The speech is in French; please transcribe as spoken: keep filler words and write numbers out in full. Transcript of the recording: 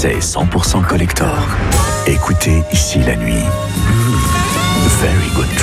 C'est cent pour cent collector. Écoutez ici la nuit. Mmh. Very good